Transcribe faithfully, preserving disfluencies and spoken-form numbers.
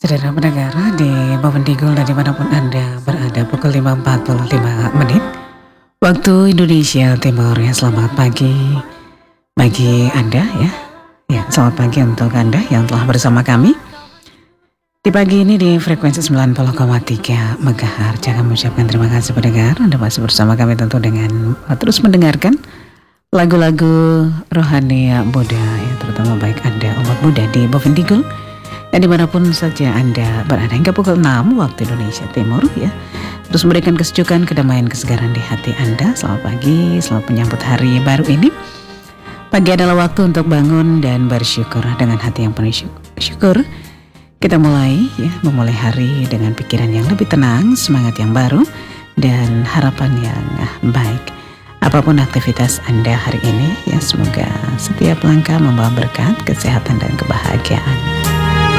Saudara pendengar di Bovendigul dan dimanapun Anda berada, pukul lima empat puluh lima menit waktu Indonesia Timur ya. Selamat pagi bagi Anda ya. Ya, selamat pagi untuk Anda yang telah bersama kami di pagi ini di frekuensi sembilan puluh koma tiga megahertz. Jangan mengucapkan terima kasih pendengar, Anda masih bersama kami tentu dengan terus mendengarkan lagu-lagu rohani Buddha ya, terutama baik Anda umat Buddha di Bovendigul dan dimanapun saja Anda berada hingga pukul enam waktu Indonesia Timur ya. Terus memberikan kesejukan, kedamaian, kesegaran di hati Anda. Selamat pagi, selamat menyambut hari baru ini. Pagi adalah waktu untuk bangun dan bersyukur dengan hati yang penuh syukur. Kita mulai ya, memulai hari dengan pikiran yang lebih tenang, semangat yang baru dan harapan yang baik. Apapun aktivitas Anda hari ini ya, semoga setiap langkah membawa berkat, kesehatan dan kebahagiaan.